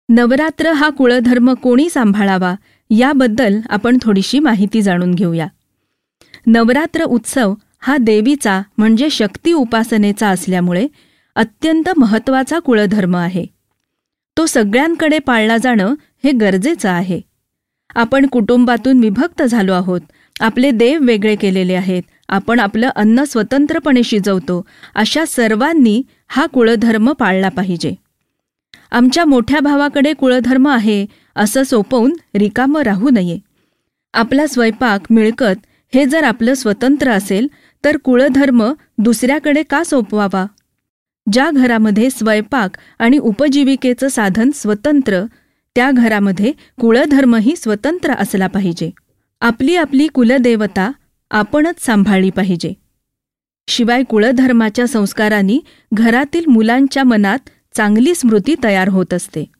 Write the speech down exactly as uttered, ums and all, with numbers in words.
नवरात्र हा कुळधर्म कोणी सांभाळावा याबद्दल आपण थोडीशी माहिती जाणून घेऊया. नवरात्र उत्सव हा देवीचा म्हणजे शक्ती उपासनेचा असल्यामुळे अत्यंत महत्त्वाचा कुळधर्म आहे. तो सगळ्यांकडे पाळला जाणं हे गरजेचं आहे. आपण कुटुंबातून विभक्त झालो आहोत. आपले देव वेगळे केलेले आहेत. आपण आपलं अन्न स्वतंत्रपणे शिजवतो. अशा सर्वांनी हा कुळधर्म पाळला पाहिजे. आमच्या मोठ्या भावाकडे कुळधर्म आहे असं सोपवून रिकामं राहू नये. आपला स्वयंपाक, मिळकत हे जर आपलं स्वतंत्र असेल तर कुळधर्म दुसऱ्याकडे का सोपवावा? ज्या घरामध्ये स्वयंपाक आणि उपजीविकेचं साधन स्वतंत्र, त्या घरामध्ये कुळधर्मही स्वतंत्र असला पाहिजे. आपली आपली कुलदेवता आपणच सांभाळली पाहिजे. शिवाय कुळधर्माच्या संस्कारांनी घरातील मुलांच्या मनात चांगली स्मृती तयार होत असते.